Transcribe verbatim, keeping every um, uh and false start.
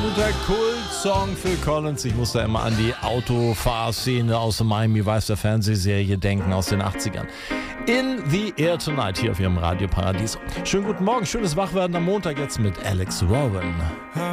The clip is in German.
absoluter Kult-Song für Collins. Ich muss da immer an die Autofahrszene aus der Miami Vice, der Fernsehserie, denken aus den achtzigern. In the Air Tonight hier auf Ihrem Radio Paradies. Schönen guten Morgen, schönes Wachwerden am Montag jetzt mit Alex Warren.